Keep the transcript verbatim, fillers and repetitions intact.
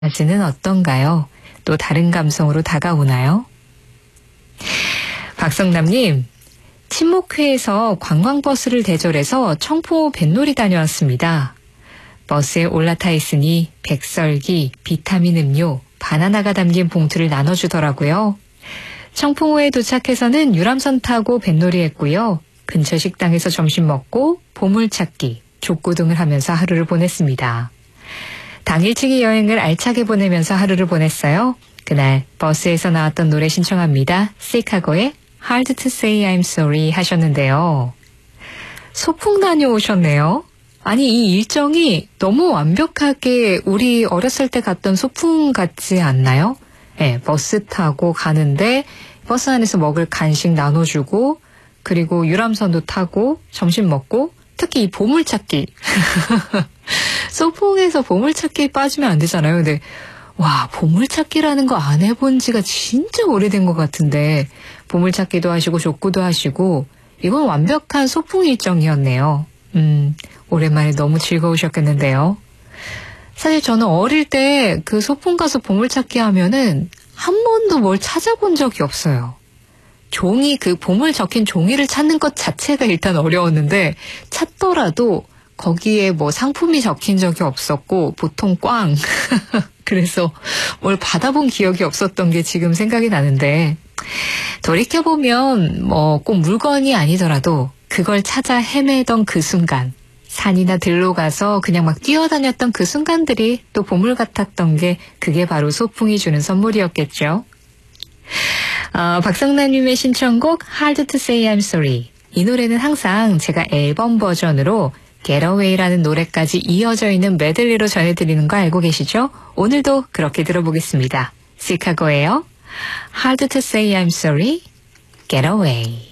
낮에는 어떤가요? 또 다른 감성으로 다가오나요? 박성남님, 친목회에서 관광버스를 대절해서 청포 뱃놀이 다녀왔습니다. 버스에 올라타 있으니 백설기, 비타민 음료, 바나나가 담긴 봉투를 나눠주더라고요. 청포호에 도착해서는 유람선 타고 뱃놀이 했고요. 근처 식당에서 점심 먹고 보물찾기, 족구 등을 하면서 하루를 보냈습니다. 당일치기 여행을 알차게 보내면서 하루를 보냈어요. 그날 버스에서 나왔던 노래 신청합니다. 시카고의 Hard to say I'm sorry 하셨는데요. 소풍 다녀오셨네요. 아니, 이 일정이 너무 완벽하게 우리 어렸을 때 갔던 소풍 같지 않나요? 네, 버스 타고 가는데 버스 안에서 먹을 간식 나눠주고 그리고 유람선도 타고 점심 먹고 특히 이 보물찾기. 소풍에서 보물찾기에 빠지면 안 되잖아요. 근데 와, 보물찾기라는 거 안 해본 지가 진짜 오래된 것 같은데 보물찾기도 하시고 족구도 하시고 이건 완벽한 소풍 일정이었네요. 음, 오랜만에 너무 즐거우셨겠는데요. 사실 저는 어릴 때 그 소풍 가서 보물찾기 하면은 한 번도 뭘 찾아본 적이 없어요. 종이, 그 보물 적힌 종이를 찾는 것 자체가 일단 어려웠는데 찾더라도 거기에 뭐 상품이 적힌 적이 없었고 보통 꽝. 그래서 뭘 받아본 기억이 없었던 게 지금 생각이 나는데 돌이켜보면 뭐 꼭 물건이 아니더라도 그걸 찾아 헤매던 그 순간, 산이나 들로 가서 그냥 막 뛰어다녔던 그 순간들이 또 보물 같았던 게 그게 바로 소풍이 주는 선물이었겠죠. 어, 박성란님의 신청곡 Hard to say I'm sorry. 이 노래는 항상 제가 앨범 버전으로 Get Away라는 노래까지 이어져 있는 메들리로 전해드리는 거 알고 계시죠? 오늘도 그렇게 들어보겠습니다. 시카고예요. Hard to say I'm sorry. Get Away.